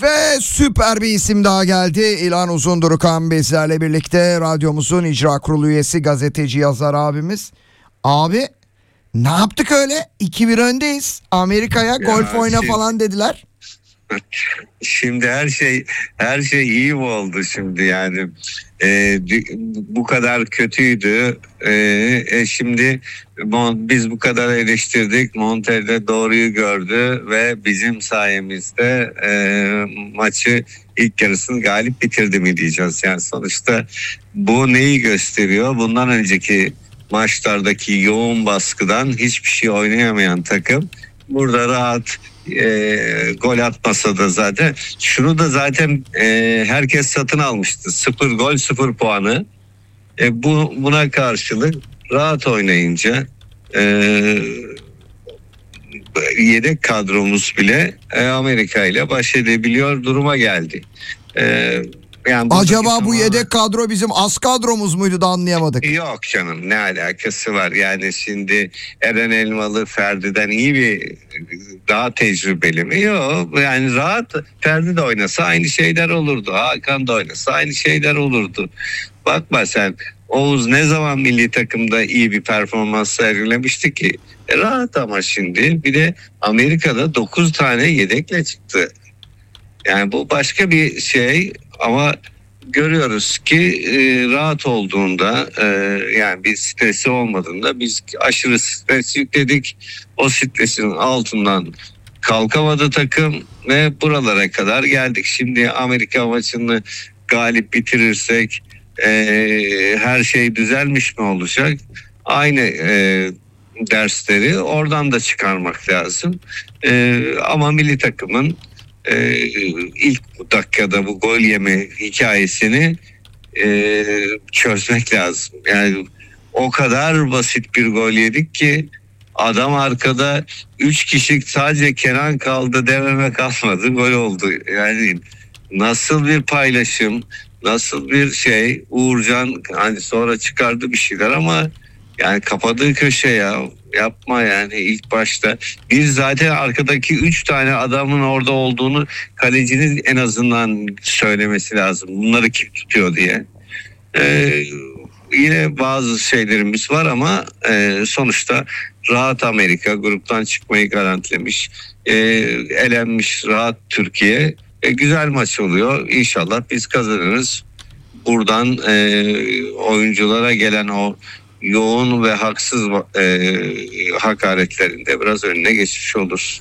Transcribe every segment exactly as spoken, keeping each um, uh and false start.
Ve süper bir isim daha geldi. İlhan Uzundurukan bizlerle birlikte, radyomuzun icra kurulu üyesi, gazeteci, yazar abimiz. Abi ne yaptık öyle? iki bir öndeyiz. Amerika'ya golf oyna şimdi, falan dediler. Şimdi her şey her şey iyi mi oldu şimdi yani? Ee, bu kadar kötüydü. Ee, e, şimdi biz bu kadar eleştirdik. Montella doğruyu gördü ve bizim sayemizde e, maçı ilk yarısını galip bitirdi mi diyeceğiz. Yani sonuçta bu neyi gösteriyor? Bundan önceki maçlardaki yoğun baskıdan hiçbir şey oynayamayan takım burada rahat e, gol atmasa da zaten şunu da zaten e, herkes satın almıştı. Sıfır gol sıfır puanı. E, bu buna karşılık rahat oynayınca e, yedek kadromuz bile e, Amerika ile baş edebiliyor duruma geldi. E, Yani acaba zaman... bu yedek kadro bizim az kadromuz muydu da anlayamadık. Yok canım, ne alakası var yani? Şimdi Eren Elmalı Ferdi'den iyi bir, daha tecrübeli mi? Yok yani, rahat Ferdi de oynasa aynı şeyler olurdu, Hakan da oynasa aynı şeyler olurdu. Bakma sen, Oğuz ne zaman milli takımda iyi bir performans sergilemişti ki? E rahat ama şimdi bir de Amerika'da dokuz tane yedekle çıktı. Yani bu başka bir şey ama görüyoruz ki e, rahat olduğunda e, yani bir stresi olmadığında biz aşırı stres yükledik. O stresin altından kalkamadı takım ve buralara kadar geldik. Şimdi Amerika maçını galip bitirirsek e, her şey düzelmiş mi olacak? Aynı e, dersleri oradan da çıkarmak lazım. E, ama milli takımın Ee, ilk dakikada bu gol yeme hikayesini e, çözmek lazım. Yani o kadar basit bir gol yedik ki adam arkada üç kişi, sadece Kenan kaldı dememe kalmadı, gol oldu. Yani nasıl bir paylaşım, nasıl bir şey. Uğurcan hani sonra çıkardı bir şeyler ama yani kapadığı köşe ya. Yapma yani ilk başta. Bir zaten arkadaki üç tane adamın orada olduğunu kalecinin en azından söylemesi lazım. Bunları kim tutuyor diye. Ee, yine bazı şeylerimiz var ama e, sonuçta rahat Amerika gruptan çıkmayı garantilemiş. E, elenmiş rahat Türkiye. E, güzel maç oluyor. İnşallah biz kazanırız. Buradan e, oyunculara gelen o yoğun ve haksız e, hakaretlerinde biraz önüne geçmiş olur.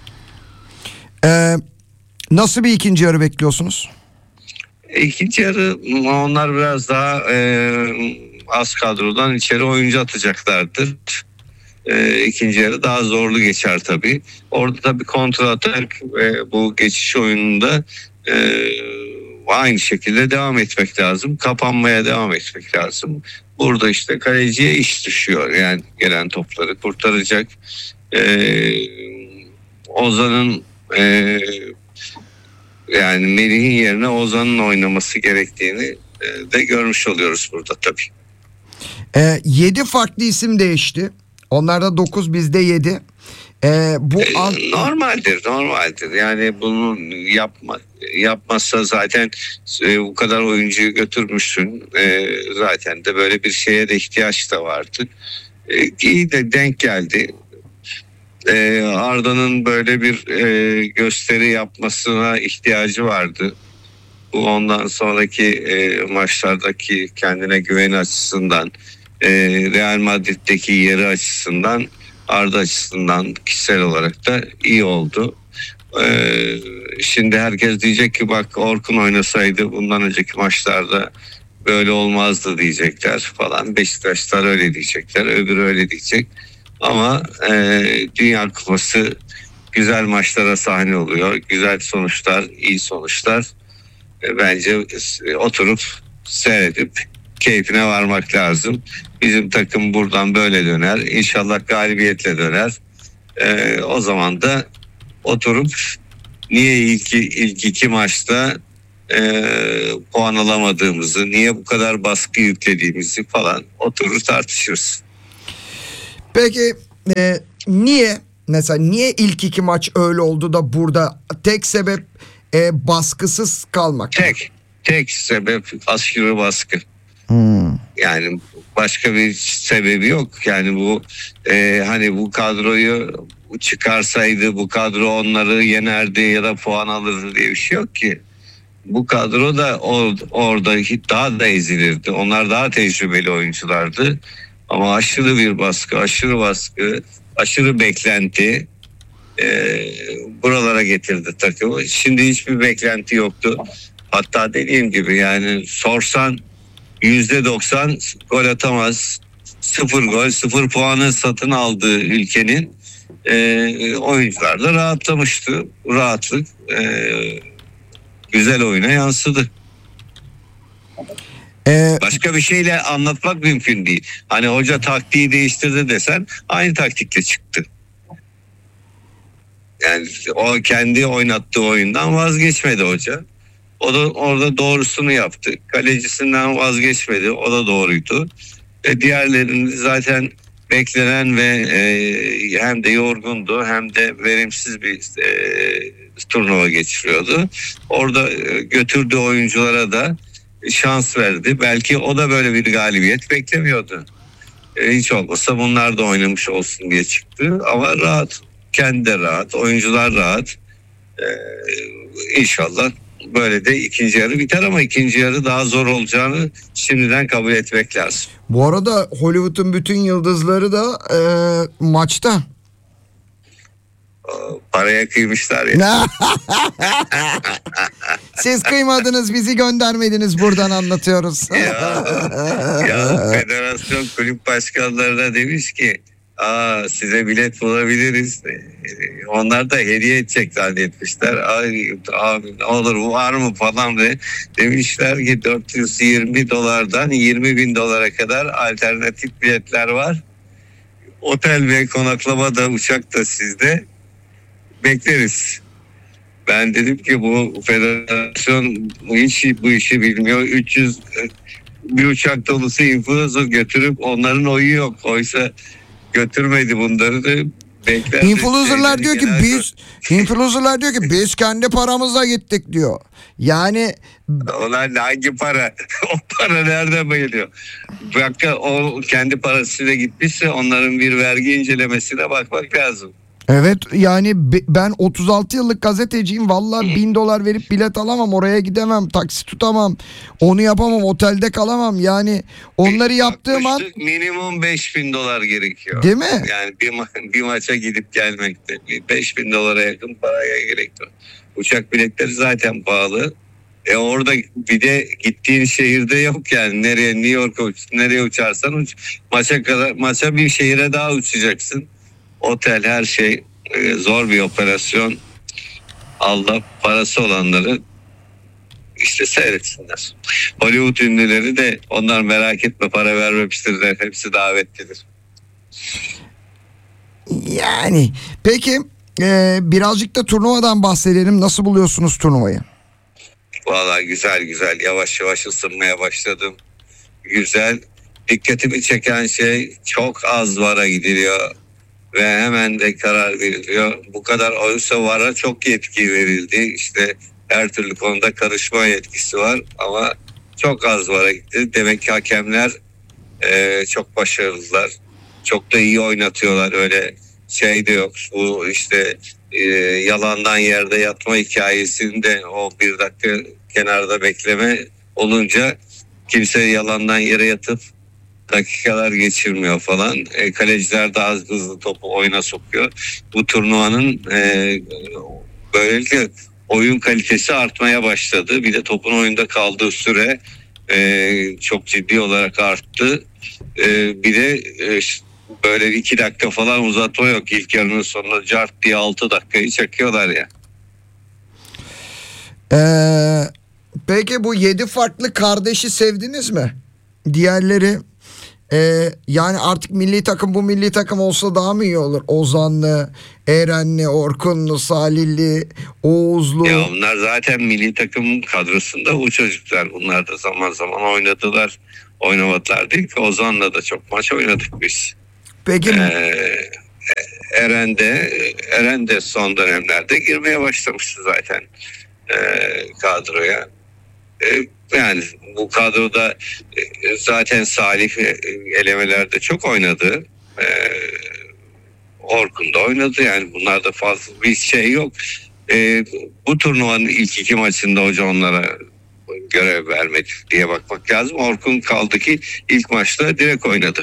Ee, nasıl bir ikinci yarı bekliyorsunuz? İkinci yarı onlar biraz daha e, az kadrodan içeri oyuncu atacaklardır. E, ikinci yarı daha zorlu geçer tabii. Orada tabii kontra atak ve bu geçiş oyununda e, aynı şekilde devam etmek lazım. Kapanmaya devam etmek lazım. Burada işte kaleciye iş düşüyor. Yani gelen topları kurtaracak. Ee, Ozan'ın e, yani Melih'in yerine Ozan'ın oynaması gerektiğini e, de görmüş oluyoruz burada tabii. Ee, yedi farklı isim değişti. Onlarda dokuz, bizde yedi. Ee, bu e, an... normaldir, normaldir. Yani bunu yapma yapmazsa zaten e, bu kadar oyuncuyu götürmüşsün. E, zaten de böyle bir şeye de ihtiyaç da vardı. E, iyi de denk geldi. E, Arda'nın böyle bir e, gösteri yapmasına ihtiyacı vardı. Bu ondan sonraki e, maçlardaki kendine güveni açısından, e, Real Madrid'deki yeri açısından, Arda açısından kişisel olarak da iyi oldu. Ee, şimdi herkes diyecek ki bak Orkun oynasaydı bundan önceki maçlarda böyle olmazdı diyecekler falan. Beşiktaşlar öyle diyecekler, öbürü öyle diyecek. Ama e, Dünya Kupası güzel maçlara sahne oluyor. Güzel sonuçlar, iyi sonuçlar. E, bence e, oturup seyredip keyfine varmak lazım. Bizim takım buradan böyle döner. İnşallah galibiyetle döner. E, o zaman da oturup niye ilk, ilk iki maçta e, puan alamadığımızı, niye bu kadar baskı yüklediğimizi falan oturur tartışırız. Peki e, niye mesela niye ilk iki maç öyle oldu da burada tek sebep e, baskısız kalmak. Tek tek sebep aşırı baskı. Hmm. Yani başka bir sebebi yok. Yani bu e, hani bu kadroyu çıkarsaydı bu kadro onları yenerdi ya da puan alırdı diye bir şey yok ki. Bu kadro da or, orada daha da ezilirdi. Onlar daha tecrübeli oyunculardı. Ama aşırı bir baskı, aşırı baskı, aşırı beklenti e, buralara getirdi takımı. Şimdi hiçbir beklenti yoktu. Hatta dediğim gibi yani sorsan yüzde doksan gol atamaz. Sıfır gol, sıfır puanı satın aldığı ülkenin e, oyuncular da rahatlamıştı. Rahatlık e, güzel oyuna yansıdı. Ee, Başka bir şeyle anlatmak mümkün değil. Hani hoca taktiği değiştirdi desen aynı taktikle çıktı. Yani o kendi oynattığı oyundan vazgeçmedi hoca. O da orada doğrusunu yaptı. Kalecisinden vazgeçmedi. O da doğruydu. Ve diğerlerinin zaten beklenen ve e, hem de yorgundu hem de verimsiz bir e, turnuva geçiriyordu. Orada e, götürdüğü oyunculara da şans verdi. Belki o da böyle bir galibiyet beklemiyordu. E, hiç olmazsa bunlar da oynamış olsun diye çıktı. Ama rahat. Kendi de rahat. Oyuncular rahat. E, inşallah böyle de ikinci yarı biter ama ikinci yarı daha zor olacağını şimdiden kabul etmek lazım. Bu arada Hollywood'un bütün yıldızları da e, maçta. Paraya kıymışlar ya. Siz kıymadınız, bizi göndermediniz, buradan anlatıyoruz. ya, ya federasyon kulüp başkanlarına demiş ki aa size bilet bulabiliriz. Onlar da hediye edecek zannetmişler. Ay abi ne olur var mı falan de demişler ki dört yüz yirmi dolardan yirmi bin dolara kadar alternatif biletler var. Otel ve konaklama da uçak da sizde. Bekleriz. Ben dedim ki bu federasyon bu işi, bu işi bilmiyor. üç yüz bir uçak dolusu influencer götürüp onların oyu yok. Oysa götürmedi bunları da bekler. Influencer'lar diyor ki biz influencer'lar diyor ki biz kendi paramızla gittik diyor. Yani onlar hangi para? O para nerede bayılıyor? Bak o kendi parasıyla gitmişse onların bir vergi incelemesine bakmak lazım. evet yani ben otuz altı yıllık gazeteciyim, vallahi bin dolar verip bilet alamam, oraya gidemem, taksi tutamam, onu yapamam, otelde kalamam, yani onları yaptığım an minimum beş bin dolar gerekiyor. Değil mi? Yani bir, ma- bir maça gidip gelmekte beş bin dolara yakın paraya gerekiyor. Uçak biletleri zaten pahalı. E orada bir de gittiğin şehirde yok yani, nereye New York'a uç, nereye uçarsan uç, maça kadar maça bir şehire daha uçacaksın. Otel her şey e, zor bir operasyon. Allah parası olanları işte seyretsinler. Hollywood ünlüleri de onlar merak etme para vermemiştirler. Hepsi davetlidir. yani peki e, birazcık da turnuvadan bahsedelim. Nasıl buluyorsunuz turnuvayı? Vallahi güzel güzel yavaş yavaş ısınmaya başladım. Güzel. Dikkatimi çeken şey çok az vara gidiliyor ve hemen de karar veriliyor. Bu kadar oysa vara çok yetki verildi. İşte her türlü konuda karışma yetkisi var ama çok az vara gitti. Demek ki hakemler e, çok başarılılar. Çok da iyi oynatıyorlar. Öyle şey de yok. Bu işte e, yalandan yerde yatma hikayesinde o bir dakika kenarda bekleme olunca kimse yalandan yere yatıp dakikalar geçirmiyor falan. E, kaleciler daha hızlı topu oyuna sokuyor. Bu turnuvanın e, böylelikle oyun kalitesi artmaya başladı. Bir de topun oyunda kaldığı süre e, çok ciddi olarak arttı. E, bir de e, böyle iki dakika falan uzatma yok. İlk yarının sonunda cart diye altı dakikayı çekiyorlar ya. Ee, peki bu yedi farklı kardeşi sevdiniz mi? Diğerleri e, yani artık milli takım bu milli takım olsa daha mı iyi olur? Ozanlı, Erenli, Orkunlu, Salihli, Oğuzlu. Ya onlar zaten milli takım kadrosunda bu çocuklar. Bunlar da zaman zaman oynadılar. Oynamadılar değil ki. Ozan'la da çok maç oynadık biz. Peki Ee, Eren de Eren de son dönemlerde girmeye başlamıştı zaten. e, kadroya. E, yani bu kadroda e, zaten Salih e, elemelerde çok oynadı. E, Orkun da oynadı, yani bunlarda fazla bir şey yok. E, bu turnuvanın ilk iki maçında hoca onlara görev vermedi diye bakmak lazım. Orkun kaldı ki ilk maçta direkt oynadı.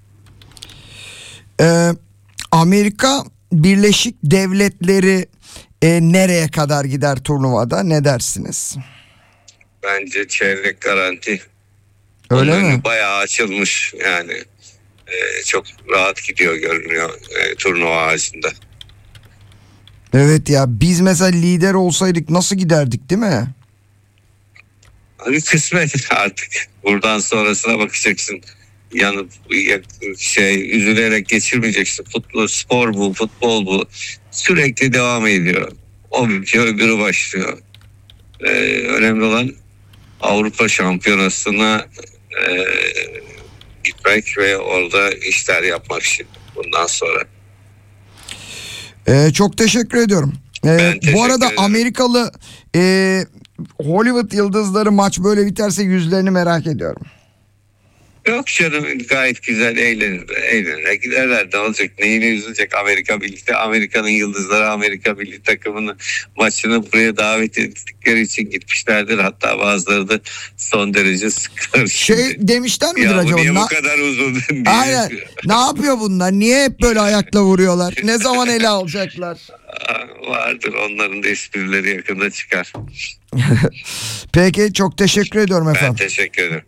Ee, Amerika Birleşik Devletleri e, nereye kadar gider turnuvada, ne dersiniz? Bence çeyrek garanti. Öyle Onun mi? bayağı açılmış yani. E, çok rahat gidiyor görünüyor e, turnuva ağacında. Evet ya, biz mesela lider olsaydık nasıl giderdik, değil mi? Hani kısmet artık. Buradan sonrasına bakacaksın. Yanıp şey üzülerek geçirmeyeceksin. Futbol, spor bu, futbol bu. Sürekli devam ediyor. O bitiyor, öbürü başlıyor. Ee, önemli olan Avrupa Şampiyonası'na e, gitmek ve orada işler yapmak için bundan sonra. Ee, çok teşekkür ediyorum. Ee, Ben teşekkür bu arada ederim. Amerikalı e, Hollywood yıldızları maç böyle biterse yüzlerini merak ediyorum. Yok canım, gayet güzel eğlenir. Eğlenir. Giderler, ne olacak? Neyine üzülecek Amerika Birlikte? Amerika'nın yıldızları Amerika Birliği takımının maçını buraya davet ettikleri için gitmişlerdir. Hatta bazıları da son derece sıkılır. Şey demişler midir ya bu acaba? niye Na- bu kadar uzun diye. Aynen. Ne yapıyor bunlar? Niye hep böyle ayakla vuruyorlar? Ne zaman ele alacaklar? Vardır, onların da esprileri yakında çıkar. Peki, çok teşekkür ediyorum Ben efendim. teşekkür ederim.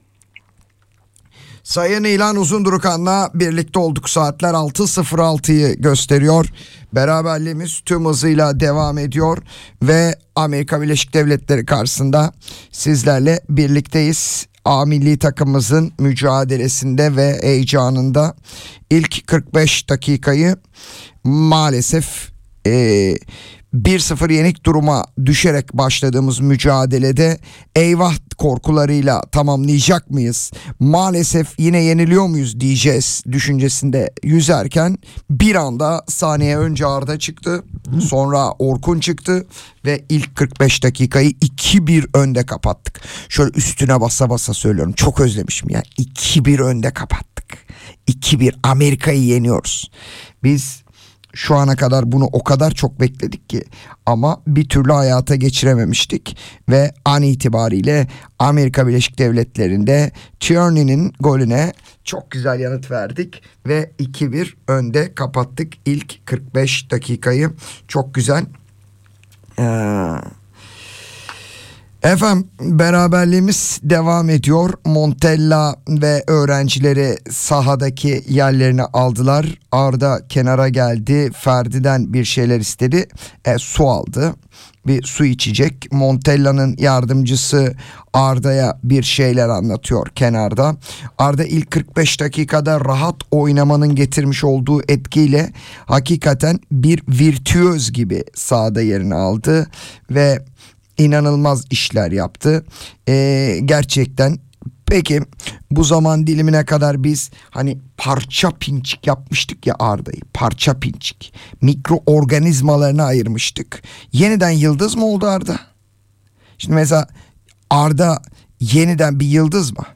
Sayın İlhan Uzundurukan'la birlikte olduk. Saatler altı sıfır altıyı gösteriyor. Beraberliğimiz tüm hızıyla devam ediyor ve Amerika Birleşik Devletleri karşısında sizlerle birlikteyiz. A milli takımımızın mücadelesinde ve heyecanında ilk kırk beş dakikayı maalesef e, bir sıfır yenik duruma düşerek başladığımız mücadelede eyvah korkularıyla tamamlayacak mıyız? Maalesef yine yeniliyor muyuz diyeceğiz düşüncesinde yüzerken bir anda sahneye önce Arda çıktı, sonra Orkun çıktı ve ilk kırk beş dakikayı iki bir önde kapattık. Şöyle üstüne basa basa söylüyorum, çok özlemişim ya, iki bir önde kapattık. iki bir Amerika'yı yeniyoruz. Biz şu ana kadar bunu o kadar çok bekledik ki ama bir türlü hayata geçirememiştik ve an itibariyle Amerika Birleşik Devletleri'nde Tierney'nin golüne çok güzel yanıt verdik ve iki bir önde kapattık ilk kırk beş dakikayı. Çok güzel. Ee, Efendim, beraberliğimiz devam ediyor. Montella ve öğrencileri sahadaki yerlerini aldılar. Arda kenara geldi. Ferdi'den bir şeyler istedi. E, su aldı. Bir su içecek. Montella'nın yardımcısı Arda'ya bir şeyler anlatıyor kenarda. Arda ilk kırk beş dakikada rahat oynamanın getirmiş olduğu etkiyle hakikaten bir virtüöz gibi sahada yerini aldı ve İnanılmaz işler yaptı. Ee, gerçekten. Peki bu zaman dilimine kadar biz hani parça pinçik yapmıştık ya Arda'yı. Parça pinçik. Mikroorganizmalarına ayırmıştık. Yeniden yıldız mı oldu Arda? Şimdi mesela Arda yeniden bir yıldız mı?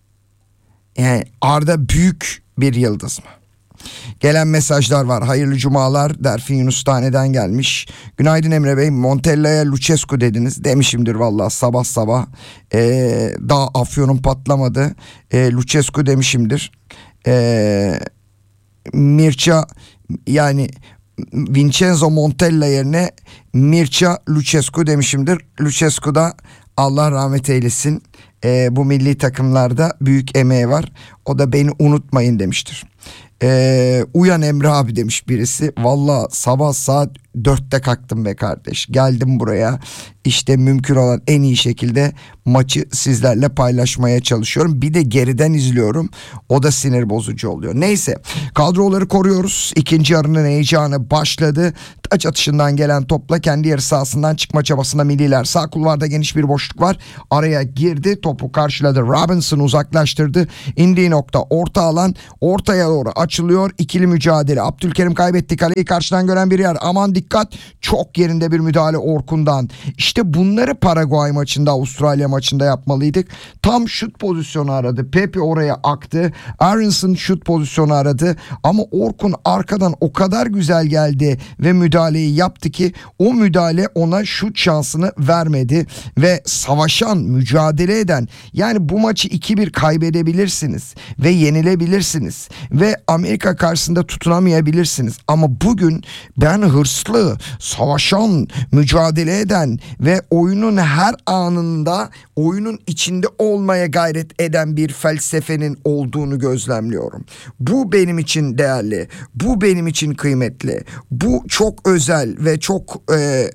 Yani Arda büyük bir yıldız mı? Gelen mesajlar var. Hayırlı cumalar. Derfin Yunus Tane'den gelmiş. Günaydın Emre Bey. Montella'ya Lucescu dediniz. Demişimdir vallahi sabah sabah. Ee, daha afyonum patlamadı. Ee, Lucescu demişimdir. Ee, Mircea, yani Vincenzo Montella yerine Mircea Lucescu demişimdir. Lucescu da Allah rahmet eylesin. Ee, bu milli takımlarda büyük emeği var. O da beni unutmayın demiştir. Ee, uyan Emre abi demiş birisi. Valla sabah saat dörtte kalktım be kardeş. Geldim buraya. İşte mümkün olan en iyi şekilde maçı sizlerle paylaşmaya çalışıyorum. Bir de geriden izliyorum. O da sinir bozucu oluyor. Neyse, kadroları koruyoruz. İkinci yarının heyecanı başladı. Taç atışından gelen topla kendi yarı sahasından çıkma çabasında milliler. Sağ kulvarda geniş bir boşluk var. Araya girdi. Topu karşıladı. Robinson uzaklaştırdı. İndiği nokta orta alan. Ortaya doğru açı açılıyor. İkili mücadele. Abdülkerim kaybetti. Kaleyi karşıdan gören bir yer. Aman dikkat. Çok yerinde bir müdahale Orkun'dan. İşte bunları Paraguay maçında, Avustralya maçında yapmalıydık. Tam şut pozisyonu aradı. Pepe oraya aktı. Aronson şut pozisyonu aradı. Ama Orkun arkadan o kadar güzel geldi ve müdahaleyi yaptı ki o müdahale ona şut şansını vermedi. Ve savaşan, mücadele eden, yani bu maçı iki bir kaybedebilirsiniz ve yenilebilirsiniz ve Amerika karşısında tutunamayabilirsiniz. Ama bugün ben hırslı, savaşan, mücadele eden ve oyunun her anında oyunun içinde olmaya gayret eden bir felsefenin olduğunu gözlemliyorum. Bu benim için değerli, bu benim için kıymetli, bu çok özel ve çok e,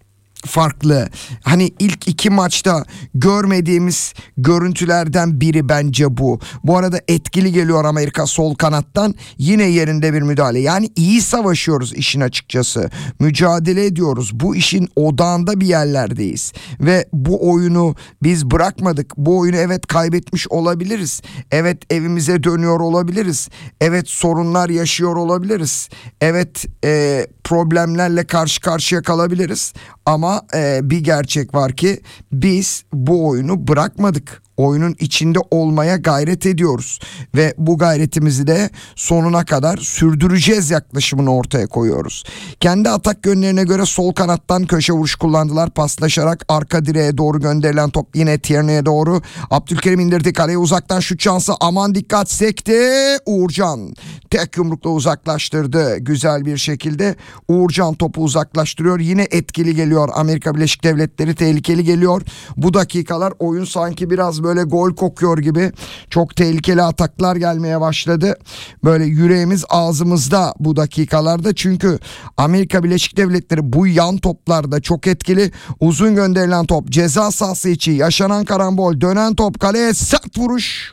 farklı. Hani ilk iki maçta görmediğimiz görüntülerden biri bence bu. Bu arada etkili geliyor Amerika sol kanattan. Yine yerinde bir müdahale. Yani iyi savaşıyoruz işin açıkçası. Mücadele ediyoruz. Bu işin odağında bir yerlerdeyiz. Ve bu oyunu biz bırakmadık. Bu oyunu evet kaybetmiş olabiliriz. Evet evimize dönüyor olabiliriz. Evet sorunlar yaşıyor olabiliriz. Evet e, problemlerle karşı karşıya kalabiliriz. Ama e, bir gerçek var ki biz bu oyunu bırakmadık. Oyunun içinde olmaya gayret ediyoruz ve bu gayretimizi de sonuna kadar sürdüreceğiz yaklaşımını ortaya koyuyoruz. Kendi atak yönlerine göre sol kanattan köşe vuruş kullandılar. Paslaşarak arka direğe doğru gönderilen top yine Tierney'e doğru. Abdülkerim indirdi, kaleye uzaktan şut şansı. Aman dikkat, sekti. Uğurcan tek yumrukla uzaklaştırdı güzel bir şekilde. Uğurcan topu uzaklaştırıyor. Yine etkili geliyor. Amerika Birleşik Devletleri tehlikeli geliyor. Bu dakikalar oyun sanki biraz böyle gol kokuyor gibi. Çok tehlikeli ataklar gelmeye başladı. Böyle yüreğimiz ağzımızda bu dakikalarda. Çünkü Amerika Birleşik Devletleri bu yan toplarda çok etkili. Uzun gönderilen top ceza sahası içi, yaşanan karambol, dönen top, kaleye sert vuruş.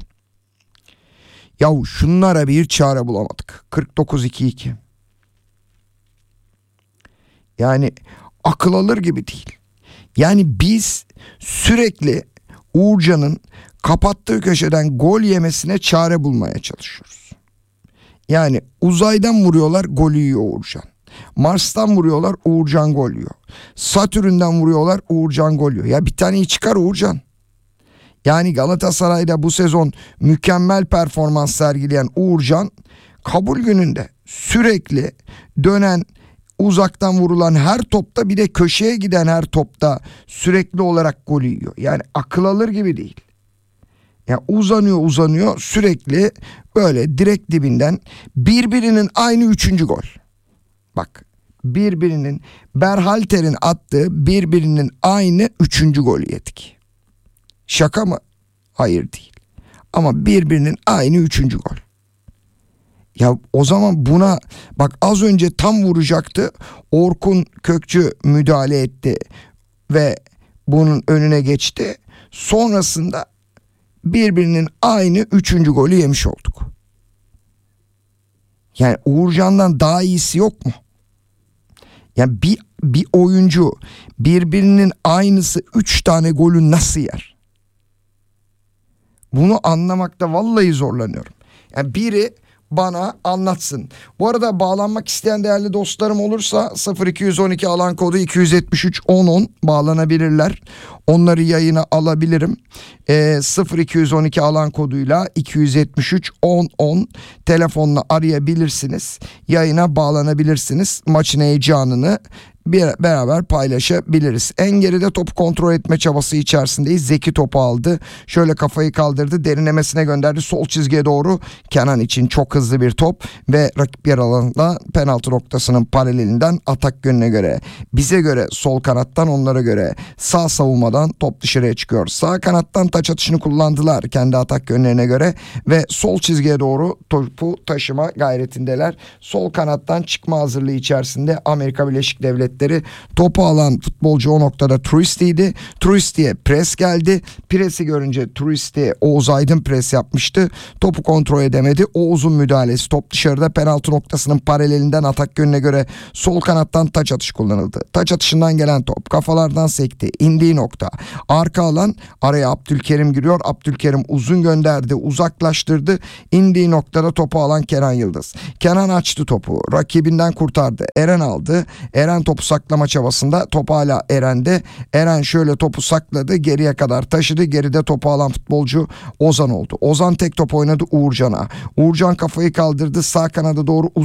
Yahu şunlara bir çare bulamadık. kırk dokuz iki iki. Yani akıl alır gibi değil. Yani biz sürekli Uğurcan'ın kapattığı köşeden gol yemesine çare bulmaya çalışıyoruz. Yani uzaydan vuruyorlar, golü yiyor Uğurcan. Mars'tan vuruyorlar, Uğurcan gol yiyor. Satürn'den vuruyorlar, Uğurcan gol yiyor. Ya bir taneyi çıkar Uğurcan. Yani Galatasaray'da bu sezon mükemmel performans sergileyen Uğurcan kabul gününde sürekli dönen, uzaktan vurulan her topta, bir de köşeye giden her topta sürekli olarak gol yiyor. Yani akıl alır gibi değil. Yani uzanıyor uzanıyor sürekli böyle direkt dibinden birbirinin aynı üçüncü gol. Bak, birbirinin, Berhalter'in attığı birbirinin aynı üçüncü golü yedik. Şaka mı? Hayır değil. Ama birbirinin aynı üçüncü gol. Ya o zaman buna bak, az önce tam vuracaktı. Orkun Kökçü müdahale etti ve bunun önüne geçti. Sonrasında birbirinin aynı üçüncü golü yemiş olduk. Yani Uğurcan'dan daha iyisi yok mu? Yani bir, bir oyuncu birbirinin aynısı üç tane golü nasıl yer? Bunu anlamakta vallahi zorlanıyorum. Yani biri bana anlatsın. Bu arada bağlanmak isteyen değerli dostlarım olursa sıfır iki on iki alan kodu iki yetmiş üç on on bağlanabilirler. Onları yayına alabilirim. E, sıfır iki on iki alan koduyla iki yetmiş üç on on telefonla arayabilirsiniz. Yayına bağlanabilirsiniz. Maçın heyecanını bir, beraber paylaşabiliriz. En geride topu kontrol etme çabası içerisindeyiz. Zeki topu aldı. Şöyle kafayı kaldırdı. Derinlemesine gönderdi. Sol çizgiye doğru. Kenan için çok hızlı bir top ve rakip yer alanında penaltı noktasının paralelinden atak yönüne göre, bize göre sol kanattan, onlara göre sağ savunmadan top dışarıya çıkıyor. Sağ kanattan taç atışını kullandılar kendi atak yönlerine göre ve sol çizgiye doğru topu taşıma gayretindeler. Sol kanattan çıkma hazırlığı içerisinde Amerika Birleşik Devletleri hareketleri. Topu alan futbolcu o noktada Truisti'ydi. Truisti'ye pres geldi. Presi görünce Truisti Oğuz Aydın pres yapmıştı. Topu kontrol edemedi. Oğuz'un müdahalesi top dışarıda, penaltı noktasının paralelinden atak yönüne göre sol kanattan taç atış kullanıldı. Taç atışından gelen top kafalardan sekti. İndiği nokta arka alan, araya Abdülkerim giriyor. Abdülkerim uzun gönderdi, uzaklaştırdı. İndiği noktada topu alan Kenan Yıldız. Kenan açtı topu. Rakibinden kurtardı. Eren aldı. Eren topu saklama çabasında. Top hala Eren'de. Eren şöyle topu sakladı. Geriye kadar taşıdı. Geride topu alan futbolcu Ozan oldu. Ozan tek top oynadı Uğurcan'a. Uğurcan kafayı kaldırdı. Sağ kanada doğru